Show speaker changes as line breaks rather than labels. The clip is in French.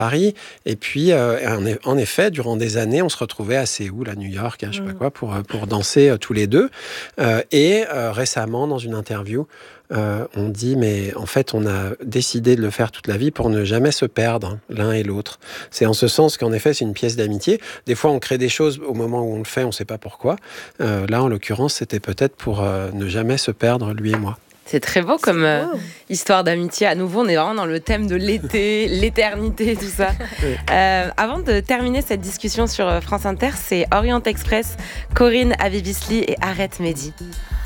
Paris. Et puis, en effet, durant des années, on se retrouvait à Séoul, à New York, je sais pas quoi, pour danser tous les deux. Et récemment, dans une interview, on dit, mais en fait, on a décidé de le faire toute la vie pour ne jamais se perdre l'un et l'autre. C'est en ce sens qu'en effet, c'est une pièce d'amitié. Des fois, on crée des choses au moment où on le fait, on ne sait pas pourquoi. Là, en l'occurrence, c'était peut-être pour ne jamais se perdre, lui et moi.
C'est très beau comme histoire d'amitié. À nouveau, on est vraiment dans le thème de l'été, l'éternité, tout ça.
Oui.
Avant de terminer cette discussion sur France Inter, c'est Orient Express, Corinne Abibisli et Arrête Mehdi.